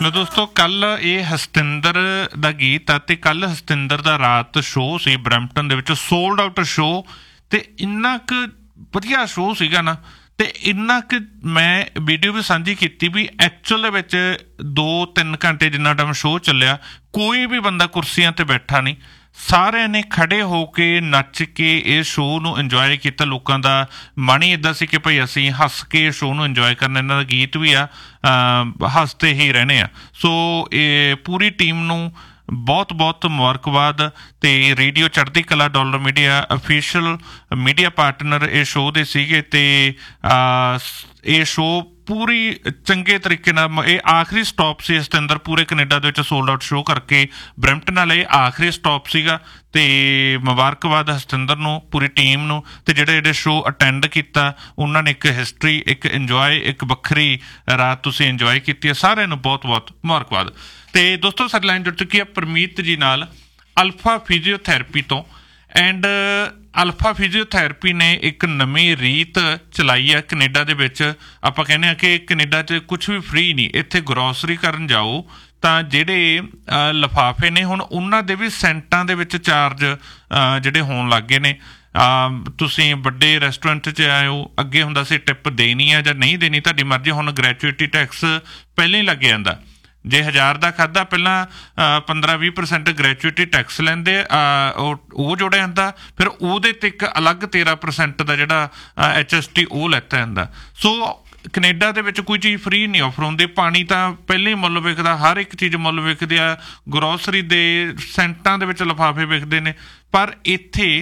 ਲੋ ਦੋਸਤੋ, ਕੱਲ ਇਹ ਹਸਤਿੰਦਰ ਦਾ ਗੀਤ ਆ ਤੇ ਕੱਲ ਹਸਤਿੰਦਰ ਦਾ ਰਾਤ ਸ਼ੋਅ ਸੀ ਬਰੈਂਪਟਨ ਦੇ ਵਿੱਚ, ਸੋਲਡ ਆਊਟ ਸ਼ੋਅ, ਤੇ ਇੰਨਾ ਕੁ ਵਧੀਆ ਸ਼ੋਅ ਸੀਗਾ ਨਾ, ਤੇ ਇੰਨਾ ਕੁ ਮੈਂ ਵੀਡੀਓ ਵੀ ਸਾਂਝੀ ਕੀਤੀ ਵੀ ਐਕਚੁਅਲ ਦੇ ਵਿੱਚ 2-3 ਘੰਟੇ ਜਿੰਨਾ ਟਾਈਮ ਸ਼ੋਅ ਚੱਲਿਆ ਕੋਈ ਵੀ ਬੰਦਾ ਕੁਰਸੀਆਂ ਤੇ ਬੈਠਾ ਨਹੀਂ, ਸਾਰਿਆਂ ਨੇ ਖੜੇ ਹੋ ਕੇ ਨੱਚ ਕੇ ਇਹ ਸ਼ੋਅ ਨੂੰ ਇੰਜੋਏ ਕੀਤਾ। ਲੋਕਾਂ ਦਾ ਮਨ ਹੀ ਇੱਦਾਂ ਸੀ ਕਿ ਭਾਈ ਅਸੀਂ ਹੱਸ ਕੇ ਸ਼ੋਅ ਨੂੰ ਇੰਜੋਏ ਕਰਨਾ। ਇਹਨਾਂ ਦਾ ਗੀਤ ਵੀ ਆ, ਹੱਸਦੇ ਹੀ ਰਹਿਣੇ ਆ। ਸੋ ਇਹ ਪੂਰੀ ਟੀਮ ਨੂੰ ਬਹੁਤ ਬਹੁਤ ਮੁਬਾਰਕਬਾਦ। ਤੇ ਰੇਡੀਓ ਚੜ੍ਹਦੀ ਕਲਾ dollar media official media partner ਇਹ ਸ਼ੋਅ ਦੇ ਸੀਗੇ, ਤੇ ਇਹ ਸ਼ੋਅ ਪੂਰੀ ਚੰਗੇ ਤਰੀਕੇ ਨਾਲ, ਇਹ ਆਖਰੀ ਸਟਾਪ ਸੀ ਹਸਤਿੰਦਰ ਪੂਰੇ ਕੈਨੇਡਾ ਦੇ ਵਿੱਚ ਸੋਲਡ ਆਊਟ ਸ਼ੋਅ ਕਰਕੇ ਬਰੈਂਪਟਨ ਵਾਲਾ ਇਹ ਆਖਰੀ ਸਟਾਪ ਸੀਗਾ। ਤੇ ਮੁਬਾਰਕਬਾਦ ਹਸਤਿੰਦਰ ਨੂੰ, ਪੂਰੀ ਟੀਮ ਨੂੰ, ਤੇ ਜਿਹੜੇ ਸ਼ੋਅ ਅਟੈਂਡ ਕੀਤਾ ਉਹਨਾਂ ਨੇ ਇੱਕ ਹਿਸਟਰੀ, ਇੱਕ ਇੰਜੋਏ, ਇੱਕ ਵੱਖਰੀ ਰਾਤ ਤੁਸੀਂ ਇੰਜੋਏ ਕੀਤੀ ਹੈ। ਸਾਰਿਆਂ ਨੂੰ ਬਹੁਤ ਬਹੁਤ ਮੁਬਾਰਕਬਾਦ। ਤੇ ਦੋਸਤੋ, ਸਾਡੀ ਲਾਈਨ ਜੁੜ ਚੁੱਕੀ ਹੈ ਪਰਮੀਤ ਜੀ ਨਾਲ ਅਲਫਾ ਫਿਜ਼ੀਓਥੈਰੇਪੀ ਤੋਂ। ਐਂਡ ਅਲਫਾ ਫਿਜ਼ੀਓਥੈਰੇਪੀ ਨੇ ਇੱਕ ਨਵੀਂ ਰੀਤ ਚਲਾਈ ਹੈ ਕੈਨੇਡਾ ਦੇ ਵਿੱਚ। ਆਪਾਂ ਕਹਿੰਦੇ ਹਾਂ ਕਿ ਕੈਨੇਡਾ 'ਚ ਕੁਛ ਵੀ ਫ੍ਰੀ ਨਹੀਂ। ਇੱਥੇ ਗਰੋਸਰੀ ਕਰਨ ਜਾਓ ਤਾਂ ਜਿਹੜੇ ਲਿਫਾਫੇ ਨੇ ਹੁਣ ਉਹਨਾਂ ਦੇ ਵੀ ਸੈਂਟਾਂ ਦੇ ਵਿੱਚ ਚਾਰਜ ਜਿਹੜੇ ਹੋਣ ਲੱਗ ਗਏ ਨੇ। ਤੁਸੀਂ ਵੱਡੇ ਰੈਸਟੋਰੈਂਟ 'ਚ ਆਇਓ, ਅੱਗੇ ਹੁੰਦਾ ਸੀ ਟਿਪ ਦੇਣੀ ਆ ਜਾਂ ਨਹੀਂ ਦੇਣੀ ਤੁਹਾਡੀ ਮਰਜ਼ੀ, ਹੁਣ ਗ੍ਰੈਚੁਇਟੀ ਟੈਕਸ ਪਹਿਲਾਂ ਹੀ ਲੱਗ ਜਾਂਦਾ। ਜੇ 1000 ਦਾ ਖਾਧਾ ਪਹਿਲਾਂ 15-20% ਗ੍ਰੈਚੁਇਟੀ ਟੈਕਸ ਲੈਂਦੇ, ਉਹ ਜੋੜਿਆ ਜਾਂਦਾ, ਫਿਰ ਉਹਦੇ 'ਤੇ ਇੱਕ ਅਲੱਗ 13% ਦਾ ਜਿਹੜਾ HST ਉਹ ਲੈਤਾ ਜਾਂਦਾ। ਸੋ ਕੈਨੇਡਾ ਦੇ ਵਿੱਚ ਕੋਈ ਚੀਜ਼ ਫ੍ਰੀ ਨਹੀਂ ਆਫਰ ਹੁੰਦੀ। ਪਾਣੀ ਤਾਂ ਪਹਿਲਾਂ ਹੀ ਮੁੱਲ ਵਿਕਦਾ, ਹਰ ਇੱਕ ਚੀਜ਼ ਮੁੱਲ ਵਿਕਦੀ ਆ, ਗਰੋਸਰੀ ਦੇ ਸੈਂਟਾਂ ਦੇ ਵਿੱਚ ਲਿਫਾਫੇ ਵਿਕਦੇ ਨੇ। ਪਰ ਇੱਥੇ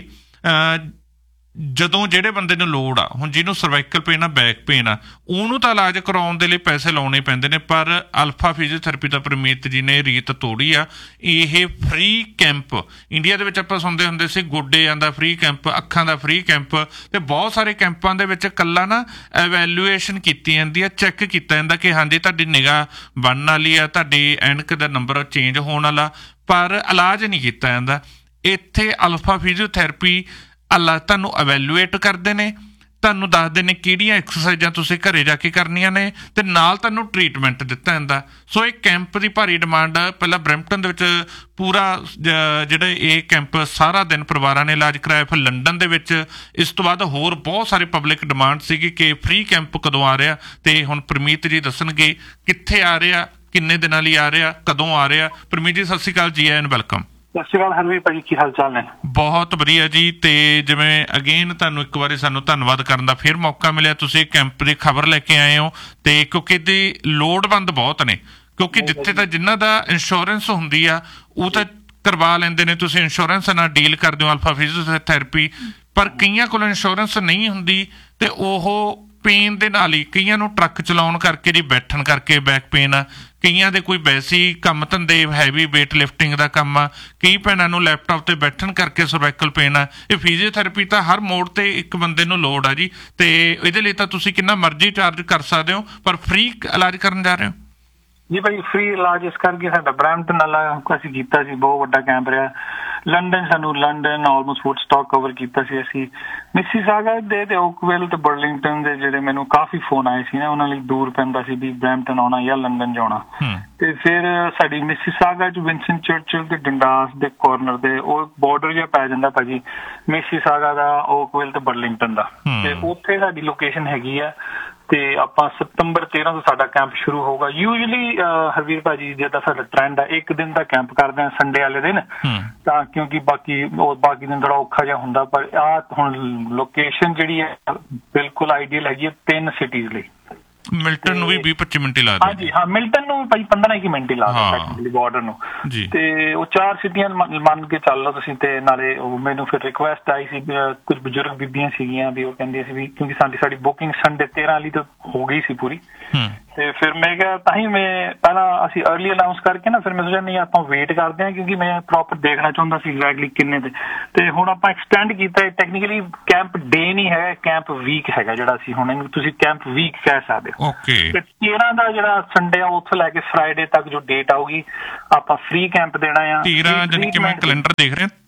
ਜਦੋਂ ਜਿਹੜੇ ਬੰਦੇ ਨੂੰ ਲੋੜ ਆ, ਹੁਣ ਜਿਹਨੂੰ ਸਰਵਾਈਕਲ ਪੇਨ ਆ, ਬੈਕ ਪੇਨ ਆ, ਉਹਨੂੰ ਤਾਂ ਇਲਾਜ ਕਰਾਉਣ ਦੇ ਲਈ ਪੈਸੇ ਲਾਉਣੇ ਪੈਂਦੇ ਨੇ। ਪਰ ਅਲਫਾ ਫਿਜ਼ੀਓਥੈਰੇਪੀ ਦਾ ਪਰਮੀਤ ਜੀ ਨੇ ਰੀਤ ਤੋੜੀ ਆ। ਇਹ ਫ੍ਰੀ ਕੈਂਪ ਇੰਡੀਆ ਦੇ ਵਿੱਚ ਆਪਾਂ ਸੁਣਦੇ ਹੁੰਦੇ ਸੀ, ਗੋਡਿਆਂ ਦਾ ਫ੍ਰੀ ਕੈਂਪ, ਅੱਖਾਂ ਦਾ ਫ੍ਰੀ ਕੈਂਪ, ਤੇ ਬਹੁਤ ਸਾਰੇ ਕੈਂਪਾਂ ਦੇ ਵਿੱਚ ਇਕੱਲਾ ਨਾ ਐਵੈਲੂਏਸ਼ਨ ਕੀਤੀ ਜਾਂਦੀ ਆ, ਚੈੱਕ ਕੀਤਾ ਜਾਂਦਾ ਕਿ ਹਾਂਜੀ ਤੁਹਾਡੀ ਨਿਗਾਹ ਬਣਨ ਵਾਲੀ ਆ, ਤੁਹਾਡੀ ਐਨਕ ਦਾ ਨੰਬਰ ਚੇਂਜ ਹੋਣ ਵਾਲਾ, ਪਰ ਇਲਾਜ ਨਹੀਂ ਕੀਤਾ ਜਾਂਦਾ। ਇੱਥੇ ਅਲਫਾ ਫਿਜ਼ੀਓਥੈਰੇਪੀ ਤੁਹਾਨੂੰ ਅਵੈਲੂਏਟ ਕਰਦੇ ਨੇ, ਤੁਹਾਨੂੰ ਦੱਸਦੇ ਨੇ ਕਿਹੜੀਆਂ ਐਕਸਰਸਾਈਜ਼ਾਂ ਤੁਸੀਂ ਘਰੇ ਜਾ ਕੇ ਕਰਨੀਆਂ ਨੇ, ਤੇ ਨਾਲ ਤੁਹਾਨੂੰ ਟਰੀਟਮੈਂਟ ਦਿੱਤਾ ਜਾਂਦਾ। ਸੋ ਇਹ ਕੈਂਪ ਦੀ ਭਾਰੀ ਡਿਮਾਂਡ ਆ। ਪਹਿਲਾਂ ਬਰੈਂਪਟਨ ਦੇ ਵਿੱਚ ਪੂਰਾ ਜਿਹੜਾ ਇਹ ਕੈਂਪ ਸਾਰਾ ਦਿਨ ਪਰਿਵਾਰਾਂ ਨੇ ਇਲਾਜ ਕਰਾਇਆ, ਫਿਰ ਲੰਡਨ ਦੇ ਵਿੱਚ। ਇਸ ਤੋਂ ਬਾਅਦ ਹੋਰ ਬਹੁਤ ਸਾਰੇ ਪਬਲਿਕ ਡਿਮਾਂਡ ਸੀਗੀ ਕਿ ਫ੍ਰੀ ਕੈਂਪ ਕਦੋਂ ਆ ਰਿਹਾ, ਤੇ ਹੁਣ ਪਰਮੀਤ ਜੀ ਦੱਸਣਗੇ ਕਿੱਥੇ ਆ ਰਿਹਾ, ਕਿੰਨੇ ਦਿਨਾਂ ਲਈ ਆ ਰਿਹਾ, ਕਦੋਂ ਆ ਰਿਹਾ। ਪਰਮੀਤ ਜੀ, ਸਤਿ ਸ਼੍ਰੀ ਅਕਾਲ ਜੀ, ਐਨ ਵੈਲਕਮ। ਸਤਿ ਸ਼੍ਰੀ ਅਕਾਲ ਹਰਵੀਰ ਭਾਜੀ, ਕੀ ਹਾਲ ਚਾਲ ਨੇ? ਬਹੁਤ ਵਧੀਆ ਜੀ। ਤੇ ਜਿਵੇਂ ਅਗੇਨ ਤੁਹਾਨੂੰ ਇੱਕ ਵਾਰੀ ਸਾਨੂੰ ਧੰਨਵਾਦ ਕਰਨ ਦਾ ਫਿਰ ਮੌਕਾ ਮਿਲਿਆ, ਤੁਸੀਂ ਕੈਂਪ ਦੀ ਖਬਰ ਲੈ ਕੇ ਆਏ ਹੋ, ਤੇ ਕਿਉਂਕਿ ਇਹਦੀ ਲੋੜਵੰਦ ਬਹੁਤ ਨੇ, ਕਿਉਂਕਿ ਜਿੱਥੇ ਤਾਂ ਜਿਨ੍ਹਾਂ ਦਾ ਇੰਸ਼ੋਰੈਂਸ ਹੁੰਦੀ ਆ ਉਹ ਤਾਂ ਕਰਵਾ ਲੈਂਦੇ ਨੇ, ਤੁਸੀਂ ਇੰਸ਼ੋਰੈਂਸ ਨਾਲ ਡੀਲ ਕਰਦੇ ਹੋ ਅਲਫਾ ਫਿਜ਼ੀਓਥੈਰੇਪੀ। ਪਰ ਕਈਆਂ ਕੋਲ ਇੰਸ਼ੋਰੈਂਸ ਨਹੀਂ ਹੁੰਦੀ, ਤੇ ਉਹ ਪੇਨ ਦੇ ਨਾਲ ਹੀ, ਕਈਆਂ ਨੂੰ ਟਰੱਕ ਚਲਾਉਣ ਕਰਕੇ ਜੀ, ਬੈਠਣ ਕਰਕੇ ਬੈਕ ਪੇਨ ਆ, ਕਈਆਂ ਦੇ ਕੋਈ ਵੈਸੇ ਹੀ ਕੰਮ ਧੰਦੇ, ਹੈਵੀ ਵੇਟ ਲਿਫਟਿੰਗ ਦਾ ਕੰਮ ਆ, ਕਈ ਭੈਣਾਂ ਨੂੰ ਲੈਪਟਾਪ ਤੇ ਬੈਠਣ ਕਰਕੇ ਸਰਵਾਈਕਲ ਪੇਨ ਆ। ਇਹ ਫਿਜ਼ੀਓਥੈਰੇਪੀ ਤਾਂ ਹਰ ਮੋੜ ਤੇ ਇੱਕ ਬੰਦੇ ਨੂੰ ਲੋੜ ਆ ਜੀ, ਤੇ ਇਹਦੇ ਲਈ ਤਾਂ ਤੁਸੀਂ ਕਿੰਨਾ ਮਰਜ਼ੀ ਚਾਰਜ ਕਰ ਸਕਦੇ ਹੋ, ਪਰ ਫ੍ਰੀ ਇਲਾਜ ਕਰਨ ਜਾ ਰਹੇ ਹੋ ਜੀ ਭਾਈ। ਫ੍ਰੀ ਇਲਾਜ ਇਸ ਕਰਕੇ ਸਾਡਾ ਬਰੈਂਪਟਨ ਵਾਲਾ ਅਸੀਂ ਕੀਤਾ ਸੀ, ਬਹੁਤ ਵੱਡਾ ਕੈਂਪ ਰਿਹਾ। ਲੰਡਨ ਆਲਮੋਸਟ ਵੁੱਡਸਟਾਕ ਕਵਰ ਕੀਤਾ ਸੀ ਅਸੀਂ। ਮਿਸੀਸਾਗਾ ਦੇ ਤੇ ਓਕਵਿਲ ਤੇ ਬਰਲਿੰਗਟਨ ਦੇ ਜਿਹੜੇ ਮੈਨੂੰ ਕਾਫੀ ਫੋਨ ਆਏ ਸੀ ਨਾ, ਉਹਨਾਂ ਲਈ ਦੂਰ ਪੈਂਦਾ ਸੀ ਵੀ ਬਰੈਂਪਟਨ ਆਉਣਾ ਜਾਂ ਲੰਡਨ ਜਾਣਾ। ਤੇ ਫਿਰ ਸਾਡੀ ਮਿਸੀਸਾਗਾ ਚ ਵਿੰਸਟਨ ਚਰਚਿਲ ਤੇ ਡੰਡਾਸ ਦੇ ਕੋਰਨਰ ਦੇ ਉਹ ਬਾਰਡਰ ਜਿਹਾ ਪੈ ਜਾਂਦਾ ਭਾਜੀ, ਮਿਸੀਸਾਗਾ ਦਾ, ਓਕਵਿਲ ਤੇ ਬਰਲਿੰਗਟਨ ਦਾ, ਤੇ ਉੱਥੇ ਸਾਡੀ ਲੋਕੇਸ਼ਨ ਹੈਗੀ ਆ। ਤੇ ਆਪਾਂ ਸਤੰਬਰ 13 ਤੋਂ ਸਾਡਾ ਕੈਂਪ ਸ਼ੁਰੂ ਹੋਊਗਾ। ਯੂਜਲੀ ਹਰਵੀਰ ਭਾਜੀ ਜਿੱਦਾਂ ਸਾਡਾ ਟ੍ਰੈਂਡ ਆ, ਇੱਕ ਦਿਨ ਦਾ ਕੈਂਪ ਕਰਦੇ ਆ ਸੰਡੇ ਵਾਲੇ ਦਿਨ, ਤਾਂ ਕਿਉਂਕਿ ਬਾਕੀ ਦਿਨ ਥੋੜਾ ਔਖਾ ਜਿਹਾ ਹੁੰਦਾ। ਪਰ ਆਹ ਹੁਣ ਲੋਕੇਸ਼ਨ ਜਿਹੜੀ ਹੈ ਬਿਲਕੁਲ ਆਈਡੀਅਲ ਹੈਗੀ ਹੈ 3 ਸਿਟੀਜ਼ ਲਈ। ਮਿਲਟਨ ਨੂੰ ਵੀ 20-25 ਮਿੰਟ ਹੀ ਲਾ ਦਿੰਦੇ। ਹਾਂਜੀ ਹਾਂ, ਮਿਲਟਨ ਨੂੰ ਭਾਈ 15 ਮਿੰਟ ਹੀ ਲਾ ਦਿੰਦੇ ਬਾਰਡਰ ਨੂੰ। ਤੇ ਉਹ 4 ਸਿਟੀਆਂ ਮੰਨ ਕੇ ਚੱਲ ਲਓ ਤੁਸੀਂ। ਤੇ ਨਾਲੇ ਮੈਨੂੰ ਫਿਰ ਰਿਕੁਐਸਟ ਆਈ ਸੀ, ਕੁਝ ਬਜ਼ੁਰਗ ਬੀਬੀਆਂ ਸੀਗੀਆਂ ਵੀ ਉਹ ਕਹਿੰਦੀਆਂ ਸੀ ਵੀ ਕਿਉਂਕਿ ਸਾਡੀ ਬੁਕਿੰਗ ਸੰਡੇ 13 ਵਾਲੀ ਤਾਂ ਹੋ ਗਈ ਸੀ ਪੂਰੀ। ਤੇ ਫਿਰ ਮੈਂ ਕਿਹਾ, ਤਾਂ ਹੀ ਮੈਂ ਪਹਿਲਾਂ ਅਸੀਂ ਅਰਲੀ ਅਨਾਊਂਸ ਕਰਕੇ ਨਾ, ਫਿਰ ਮੈਂ ਸੋਚਿਆ ਨਹੀਂ ਆਪਾਂ ਵੇਟ ਕਰਦੇ ਹਾਂ, ਕਿਉਂਕਿ ਮੈਂ ਪ੍ਰੋਪਰ ਦੇਖਣਾ ਚਾਹੁੰਦਾ ਸੀ ਐਗਜ਼ੈਕਟਲੀ ਕਿੰਨੇ ਦੇ। ਤੇ ਹੁਣ ਆਪਾਂ ਐਕਸਟੈਂਡ ਕੀਤਾ। ਟੈਕਨੀਕਲੀ ਕੈਂਪ ਡੇ ਨਹੀਂ ਹੈਗਾ, ਕੈਂਪ ਵੀਕ ਹੈਗਾ ਜਿਹੜਾ ਅਸੀਂ ਹੁਣ ਇਹਨੂੰ ਤੁਸੀਂ ਕੈਂਪ ਵੀਕ ਕਹਿ ਸਕਦੇ ਹੋ। ਤੇ 13 ਦਾ ਜਿਹੜਾ ਸੰਡੇ ਆ ਉੱਥੋਂ ਲੈ ਕੇ ਫਰਾਈਡੇ ਤੱਕ ਜੋ ਡੇਟ ਆਊਗੀ, ਆਪਾਂ ਫ੍ਰੀ ਕੈਂਪ ਦੇਣਾ ਆ। 13 ਜਾਨੀ ਕਿ ਮੈਂ ਕੈਲੰਡਰ ਦੇਖ ਰਿਹਾ,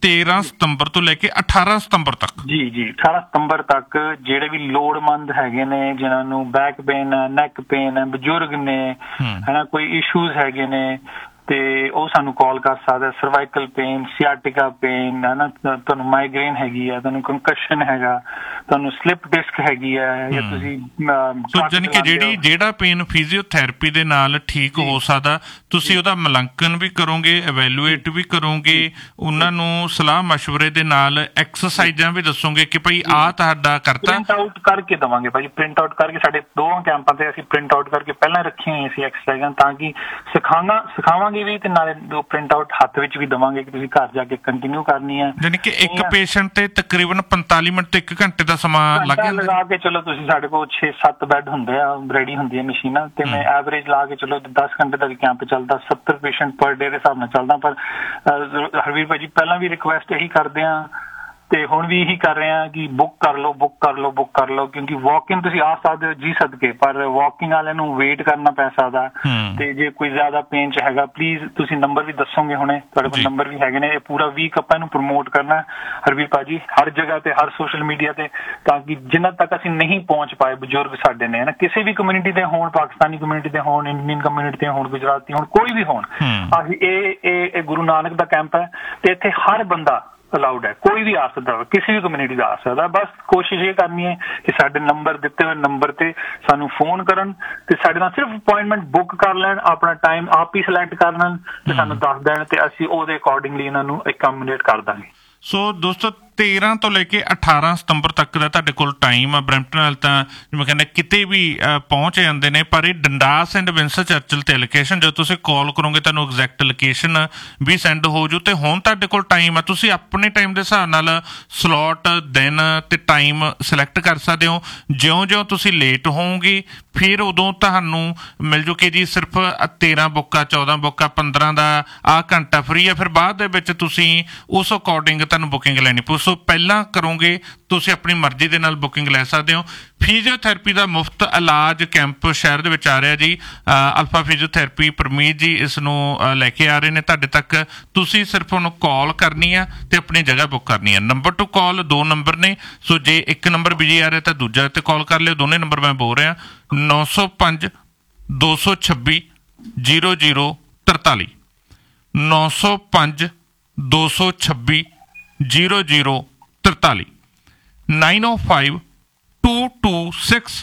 13 ਸਤੰਬਰ ਤੋਂ ਲੈ ਕੇ 18 ਸਤੰਬਰ ਤੱਕ। ਜੀ 18 ਸਤੰਬਰ ਤੱਕ ਜਿਹੜੇ ਵੀ ਲੋੜਵੰਦ ਹੈਗੇ ਨੇ, ਜਿਨ੍ਹਾਂ ਨੂੰ ਬੈਕ ਪੇਨ ਹੈ, ਨੈਕ ਪੇਨ ਹੈ, ਬਜ਼ੁਰਗ ਨੇ, ਹਨਾ ਕੋਈ ਇਸ਼ੂਜ਼ ਹੈਗੇ ਨੇ, ਤੇ ਉਹ ਸਾਨੂੰ ਕਾਲ ਕਰ ਸਕਦਾ। ਸਰਵਾਈਕਲ ਪੇਨ, ਸਿਆਟਿਕਾ ਪੇਨ ਹੈ ਨਾ, ਤੁਹਾਨੂੰ ਮਾਈਗ੍ਰੇਨ ਹੈਗੀ ਹੈ, ਤੁਹਾਨੂੰ ਕੰਕਸ਼ਨ ਹੈਗਾ, ਤੁਹਾਨੂੰ ਸਲਿਪ ਡਿਸਕ ਹੈਗੀ ਹੈ, ਜਾਂ ਤੁਸੀਂ ਜਾਨੀ ਕਿ ਜਿਹੜਾ ਪੇਨ ਫਿਜ਼ੀਓਥੈਰੇਪੀ ਦੇ ਨਾਲ ਠੀਕ ਹੋ ਸਕਦਾ, ਤੁਸੀਂ ਉਹਦਾ ਮੁਲਾਂਕਣ ਵੀ ਕਰੋਗੇ, ਇਵੈਲੂਏਟ ਵੀ ਕਰੋਗੇ, ਉਹਨਾਂ ਨੂੰ ਸਲਾਹ ਮਸ਼ਵਰੇ ਦੇ ਨਾਲ ਐਕਸਰਸਾਈਜ਼ਾਂ ਵੀ ਦੱਸੋਗੇ ਕਿ ਭਾਈ ਆਹ ਤੁਹਾਡਾ ਕਰਤਾ। ਪ੍ਰਿੰਟ ਆਊਟ ਕਰਕੇ ਦੇਵਾਂਗੇ ਭਾਜੀ, ਪ੍ਰਿੰਟ ਆਊਟ ਕਰਕੇ ਸਾਡੇ 2 ਕੈਂਪਾਂ ਤੇ ਅਸੀਂ ਪ੍ਰਿੰਟ ਆਊਟ ਕਰਕੇ ਪਹਿਲਾਂ ਰੱਖੀਆਂ ਹੋਈਆਂ ਸੀ ਐਕਸਰਸਾਈਜ਼ਾਂ, ਤਾਂ ਕਿ ਸਿਖਾਵਾਂਗੇ ਵੀ ਤੇ ਨਾਲੇ 2 ਪ੍ਰਿੰਟ ਆਊਟ ਹੱਥ ਵਿੱਚ ਵੀ ਦੇਵਾਂਗੇ ਕਿ ਤੁਸੀਂ ਘਰ ਜਾ ਕੇ ਕੰਟੀਨਿਊ ਕਰਨੀ ਹੈ। ਯਾਨੀ ਕਿ ਇੱਕ ਪੇਸ਼ੈਂਟ ਤੇ ਤਕਰੀਬਨ 45 ਮਿੰਟ ਤੋਂ 1 ਘੰਟੇ ਦਾ ਸਮਾਂ ਲੱਗ ਜਾਂਦਾ ਲਗਾ ਕੇ ਚਲੋ। ਤੁਸੀਂ ਸਾਡੇ ਕੋਲ 6-7 ਬੈੱਡ ਹੁੰਦੇ ਆ, ਰੈਡੀ ਹੁੰਦੀਆਂ ਮਸ਼ੀਨਾਂ, ਤੇ ਮੈਂ ਐਵਰੇਜ ਲਾ ਕੇ ਚਲੋ 10 ਘੰਟੇ ਦਾ ਵੀ ਕੈਂਪ ਚੱਲਦਾ, 70 ਪੇਸ਼ੈਂਟ ਪਰ ਡੇ ਦੇ ਹਿਸਾਬ ਨਾਲ ਚੱਲਦਾ। ਪਰ ਹਰਵੀਰ ਭਾਜੀ ਪਹਿਲਾਂ ਵੀ ਰਿਕੁਐਸਟ ਇਹੀ ਕਰਦੇ ਆ ਤੇ ਹੁਣ ਵੀ ਇਹੀ ਕਰ ਰਹੇ ਆ ਕਿ ਬੁੱਕ ਕਰ ਲਓ, ਕਿਉਂਕਿ ਵਾਕ-ਇਨ ਤੁਸੀਂ ਆ ਸਕਦੇ ਹੋ ਜੀ ਸਦਕੇ, ਪਰ ਵਾਕਿੰਗ ਵਾਲਿਆਂ ਨੂੰ ਵੇਟ ਕਰਨਾ ਪੈ ਸਕਦਾ। ਤੇ ਜੇ ਕੋਈ ਜ਼ਿਆਦਾ ਪੇਨ ਚ ਹੈਗਾ, ਪਲੀਜ਼ ਤੁਸੀਂ ਨੰਬਰ ਵੀ ਦੱਸੋਗੇ, ਹੁਣੇ ਤੁਹਾਡੇ ਕੋਲ ਨੰਬਰ ਵੀ ਹੈਗੇ ਨੇ। ਇਹ ਪੂਰਾ ਵੀਕ ਆਪਾਂ ਇਹਨੂੰ ਪ੍ਰਮੋਟ ਕਰਨਾ ਹਰਵੀਰ ਭਾਜੀ, ਹਰ ਜਗ੍ਹਾ ਤੇ, ਹਰ ਸੋਸ਼ਲ ਮੀਡੀਆ ਤੇ, ਤਾਂ ਕਿ ਜਿੰਨਾ ਤੱਕ ਅਸੀਂ ਨਹੀਂ ਪਹੁੰਚ ਪਾਏ ਬਜ਼ੁਰਗ ਸਾਡੇ ਨੇ, ਨਾ ਕਿਸੇ ਵੀ ਕਮਿਊਨਿਟੀ ਦੇ ਹੋਣ, ਪਾਕਿਸਤਾਨੀ ਕਮਿਊਨਿਟੀ ਦੇ ਹੋਣ, ਇੰਡੀਅਨ ਕਮਿਊਨਿਟੀ ਦੇ ਹੋਣ, ਗੁਜਰਾਤੀ ਹੋਣ, ਕੋਈ ਵੀ ਹੋਣ, ਅਸੀਂ ਇਹ ਗੁਰੂ ਨਾਨਕ ਦਾ ਕੈਂਪ ਹੈ ਤੇ ਇੱਥੇ ਹਰ ਬੰਦਾ ਅਲਾਉਡ ਹੈ, ਕੋਈ ਵੀ ਆ ਸਕਦਾ, ਕਿਸੇ ਵੀ ਕਮਿਊਨਿਟੀ ਦਾ ਆ ਸਕਦਾ। ਬਸ ਕੋਸ਼ਿਸ਼ ਇਹ ਕਰਨੀ ਹੈ ਕਿ ਸਾਡੇ ਨੰਬਰ ਦਿੱਤੇ ਹੋਏ ਨੰਬਰ ਤੇ ਸਾਨੂੰ ਫੋਨ ਕਰਨ ਤੇ ਸਾਡੇ ਨਾਲ ਸਿਰਫ ਅਪੁਆਇੰਟਮੈਂਟ ਬੁੱਕ ਕਰ ਲੈਣ, ਆਪਣਾ ਟਾਈਮ ਆਪ ਹੀ ਸਿਲੈਕਟ ਕਰ ਲੈਣ ਤੇ ਸਾਨੂੰ ਦੱਸ ਦੇਣ, ਤੇ ਅਸੀਂ ਉਹਦੇ ਅਕੋਰਡਿੰਗਲੀ ਇਹਨਾਂ ਨੂੰ ਅਕਮੋਡੇਟ ਕਰ ਦਾਂਗੇ। ਸੋ ਦੋਸਤੋ 13 ਤੋਂ ਲੈ ਕੇ 18 ਸਤੰਬਰ ਤੱਕ ਦਾ ਤੁਹਾਡੇ ਕੋਲ ਟਾਈਮ ਆ। ਬਰੈਂਪਟਨ ਨਾਲ ਤਾਂ ਜਿਵੇਂ ਕਹਿੰਦੇ ਕਿਤੇ ਵੀ ਪਹੁੰਚ ਜਾਂਦੇ ਨੇ, ਪਰ ਇਹ ਡੰਡਾਸ ਐਂਡ ਵਿੰਸਟਨ ਚਰਚਿਲ ਤੇ ਲੋਕੇਸ਼ਨ, ਜਦੋਂ ਤੁਸੀਂ ਕਾਲ ਕਰੋਗੇ ਤੁਹਾਨੂੰ ਐਗਜ਼ੈਕਟ ਲੋਕੇਸ਼ਨ ਵੀ ਸੈਂਡ ਹੋ ਜੂ। ਤੇ ਹੁਣ ਤੁਹਾਡੇ ਕੋਲ ਟਾਈਮ ਆ, ਤੁਸੀਂ ਆਪਣੇ ਟਾਈਮ ਦੇ ਹਿਸਾਬ ਨਾਲ ਸਲੋਟ, ਦਿਨ ਤੇ ਟਾਈਮ ਸਿਲੈਕਟ ਕਰ ਸਕਦੇ ਹੋ। ਜਿਉਂ-ਜਿਉਂ ਤੁਸੀਂ ਲੇਟ ਹੋਵੋਗੇ ਫਿਰ ਉਦੋਂ ਤੁਹਾਨੂੰ ਮਿਲ ਜੂ ਕਿ ਜੀ ਸਿਰਫ 13 ਬੁੱਕਾ, 14 ਬੁੱਕਾ, 15 ਦਾ ਆਹ ਘੰਟਾ ਫਰੀ ਆ। ਫਿਰ ਬਾਅਦ ਦੇ ਵਿੱਚ ਤੁਸੀਂ ਉਸ ਅਕੋਰਡਿੰਗ ਤੁਹਾਨੂੰ ਬੁਕਿੰਗ ਲੈਣੀ ਪਊ। ਸੋ ਪਹਿਲਾਂ ਕਰੋਗੇ ਤੁਸੀਂ ਆਪਣੀ ਮਰਜ਼ੀ ਦੇ ਨਾਲ ਬੁਕਿੰਗ ਲੈ ਸਕਦੇ ਹੋ। ਫਿਜ਼ੀਓਥੈਰੇਪੀ ਦਾ ਮੁਫਤ ਇਲਾਜ ਕੈਂਪ ਸ਼ਹਿਰ ਦੇ ਵਿੱਚ ਆ ਰਿਹਾ ਜੀ। ਅਲਫਾ ਫਿਜ਼ੀਓਥੈਰੇਪੀ ਪਰਮੀਤ ਜੀ ਇਸ ਨੂੰ ਲੈ ਕੇ ਆ ਰਹੇ ਨੇ ਤੁਹਾਡੇ ਤੱਕ। ਤੁਸੀਂ ਸਿਰਫ ਉਹਨੂੰ ਕਾਲ ਕਰਨੀ ਆ ਤੇ ਆਪਣੀ ਜਗ੍ਹਾ ਬੁੱਕ ਕਰਨੀ ਆ। ਨੰਬਰ ਟੂ ਕਾਲ 2 ਨੰਬਰ ਨੇ, ਸੋ ਜੇ ਇੱਕ ਨੰਬਰ ਬਿਜੀ ਆ ਰਿਹਾ ਤਾਂ ਦੂਜਾ ਤੇ ਕਾਲ ਕਰ ਲਿਓ। ਦੋਨੇ ਨੰਬਰ ਮੈਂ ਬੋਲ ਰਿਹਾ 905 226 0043 905 226 0043 905 226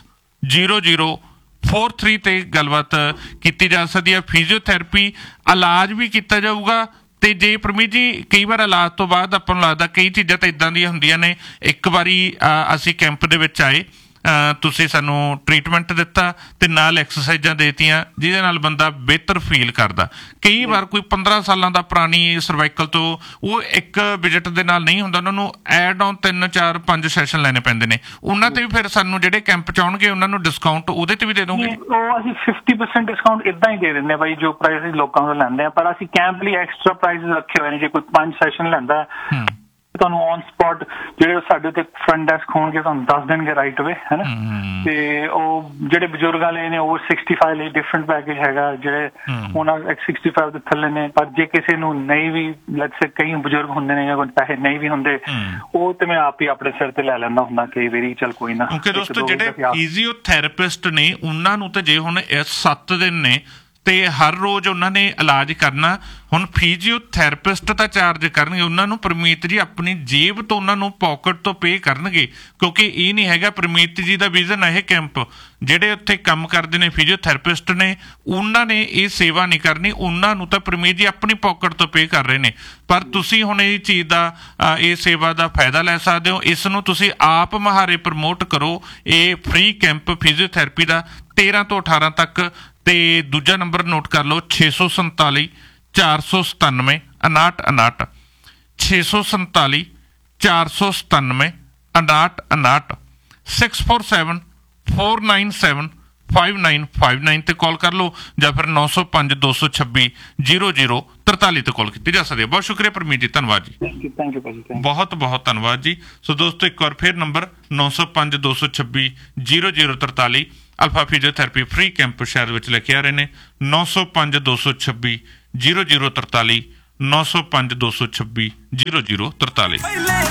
0043 ਤੇ ਗੱਲਬਾਤ ਕੀਤੀ ਜਾ ਸਕਦੀ ਹੈ। ਫਿਜ਼ੀਓਥੈਰੇਪੀ ਇਲਾਜ ਵੀ ਕੀਤਾ ਜਾਊਗਾ। ਤੇ ਜੇ ਪਰਮੀਤ ਜੀ ਕਈ ਵਾਰ ਇਲਾਜ ਤੋਂ ਬਾਅਦ ਆਪਾਂ ਨੂੰ ਲੱਗਦਾ ਕਈ ਚੀਜ਼ਾਂ ਤਾਂ ਇੱਦਾਂ ਦੀਆਂ ਹੁੰਦੀਆਂ ਨੇ, ਇੱਕ ਵਾਰੀ ਅਸੀਂ ਕੈਂਪ ਦੇ ਵਿੱਚ ਆਏ, ਤੁਸੀਂ ਸਾਨੂੰ ਟ੍ਰੀਟਮੈਂਟ ਦਿੱਤਾ ਤੇ ਨਾਲ ਐਕਸਰਸਾਈਜ਼ਾਂ ਦੇਤੀਆਂ ਜਿਹਦੇ ਨਾਲ ਬੰਦਾ ਬਿਹਤਰ ਫੀਲ ਕਰਦਾ। ਕਈ ਵਾਰ ਕੋਈ 15 ਸਾਲਾਂ ਦਾ ਪੁਰਾਣੀ ਸਰਵਾਈਕਲ ਤੋਂ ਉਹ ਇੱਕ ਵਿਜ਼ਿਟ ਦੇ ਨਾਲ ਨਹੀਂ ਹੁੰਦਾ, ਉਹਨਾਂ ਨੂੰ ਐਡ ਔਨ 3, 4, 5 ਸੈਸ਼ਨ ਲੈਣੇ ਪੈਂਦੇ ਨੇ। ਉਹਨਾਂ ਤੇ ਵੀ ਫਿਰ ਸਾਨੂੰ ਜਿਹੜੇ ਕੈਂਪ ਚ ਆਉਣਗੇ ਉਹਨਾਂ ਨੂੰ ਡਿਸਕਾਊਂਟ ਉਹਦੇ ਤੇ ਵੀ ਦੇ ਦੋਗੇ? ਉਹ ਅਸੀਂ 50% ਡਿਸਕਾਊਂਟ ਇਦਾਂ ਹੀ ਦੇ ਦਿੰਦੇ ਆ ਬਾਈ, ਜੋ ਪ੍ਰਾਈਸ ਲੋਕਾਂ ਤੋਂ ਲੈਂਦੇ ਆ। ਪਰ ਅਸੀਂ ਕੈਂਪ ਲਈ ਐਕਸਟਰਾ ਪ੍ਰਾਈਸ ਰੱਖੇ ਹੋਏ ਨੇ। ਜੇ ਕੋਈ 5 ਸੈਸ਼ਨ ਲੈਂਦਾ ਤੁਹਾਨੂੰ ਔਨ ਸਪੌਟ ਜਿਹੜੇ ਸਾਡੇ ਉੱਤੇ ਫਰੰਟ ਡੈਸਕ ਹੋਣਗੇ ਤੁਹਾਨੂੰ ਦੱਸ ਦੇਣਗੇ ਰਾਈਟ ਅਵੇ, ਹੈ ਨਾ। ਤੇ ਉਹ ਜਿਹੜੇ ਬਜ਼ੁਰਗ ਵਾਲੇ ਨੇ ਓਵਰ 65 ਲਈ ਡਿਫਰੈਂਟ ਪੈਕੇਜ ਹੈਗਾ, ਜਿਹੜੇ ਉਹਨਾਂ 65 ਦੇ ਥੱਲੇ ਨੇ। ਪਰ ਜੇ ਕਿਸੇ ਨੂੰ ਨਹੀਂ ਵੀ, ਲੈਟਸ ਸੇ ਕਈ ਬਜ਼ੁਰਗ ਹੁੰਦੇ ਨੇ ਜਾਂ ਕੋਈ ਪੈਸੇ ਨਹੀਂ ਵੀ ਹੁੰਦੇ, ਉਹ ਤੇ ਮੈਂ ਆਪ ਹੀ ਆਪਣੇ ਸਿਰ ਤੇ ਲੈ ਲੈਂਦਾ ਹੁੰਦਾ ਕਈ ਵਾਰੀ, ਚੱਲ ਕੋਈ ਨਾ। ਕਿਉਂਕਿ ਦੋਸਤੋ ਜਿਹੜੇ ਫਿਜ਼ੀਓਥੈਰੇਪਿਸਟ ਨੇ ਉਹਨਾਂ ਨੂੰ ਤੇ ਜੇ ਹੁਣ 7 ਦਿਨ ਨੇ ਤੇ ਹਰ ਰੋਜ਼ ਉਹਨਾਂ ਨੇ ਇਲਾਜ ਕਰਨਾ। ਹੁਣ ਫਿਜ਼ੀਓਥੈਰੇਪਿਸਟ ਤਾਂ ਚਾਰਜ ਕਰਨਗੇ, ਉਹਨਾਂ ਨੂੰ ਪਰਮੀਤ ਜੀ ਆਪਣੀ ਜੇਬ ਤੋਂ ਉਹਨਾਂ ਨੂੰ ਪਾਕਟ ਤੋਂ ਪੇ ਕਰਨਗੇ, ਕਿਉਂਕਿ ਇਹ ਨਹੀਂ ਹੈਗਾ ਪਰਮੀਤ ਜੀ ਦਾ ਵਿਜ਼ਨ ਹੈ। ਇਹ ਕੈਂਪ ਜਿਹੜੇ ਉੱਥੇ ਕੰਮ ਕਰਦੇ ਨੇ ਫਿਜ਼ੀਓਥੈਰੇਪਿਸਟ ਨੇ, ਉਹਨਾਂ ਨੇ ਇਹ ਸੇਵਾ ਨਹੀਂ ਕਰਨੀ, ਉਹਨਾਂ ਨੂੰ ਤਾਂ ਪਰਮੀਤ ਜੀ ਆਪਣੀ ਪਾਕਟ ਤੋਂ ਪੇ ਕਰ ਰਹੇ ਨੇ। ਪਰ ਤੁਸੀਂ ਹੁਣ ਇਹ ਚੀਜ਼ ਦਾ, ਇਹ ਸੇਵਾ ਦਾ ਫਾਇਦਾ ਲੈ ਸਕਦੇ ਹੋ। ਇਸ ਨੂੰ ਤੁਸੀਂ ਆਪ ਮੁਹਾਰੇ ਪ੍ਰਮੋਟ ਕਰੋ। ਇਹ ਫ੍ਰੀ ਕੈਂਪ ਫਿਜ਼ੀਓਥੈਰੇਪੀ ਦਾ 13 ਤੋਂ 18 ਤੱਕ। ਤੇ ਦੂਜਾ ਨੰਬਰ ਨੋਟ ਕਰ ਲਓ 647 497 5959 647 497 5959 647 497 5959 ਤੇ ਕਾਲ ਕਰ ਲਓ, ਜਾਂ ਫਿਰ 905 226 0043 ਤੇ ਕਾਲ ਕੀਤੀ ਜਾ ਸਕਦੀ ਹੈ। ਬਹੁਤ ਸ਼ੁਕਰੀਆ ਪਰਮੀਤ ਜੀ, ਧੰਨਵਾਦ ਜੀ, ਬਹੁਤ ਬਹੁਤ ਧੰਨਵਾਦ ਜੀ। ਸੋ ਦੋਸਤੋ ਇੱਕ ਵਾਰ ਫਿਰ number 905 226 0043 alpha physiotherapy free camp ਸ਼ਹਿਰ ਵਿੱਚ ਲੈ ਕੇ ਆ ਰਹੇ ਨੇ। 905 226 0043 905 226 0043।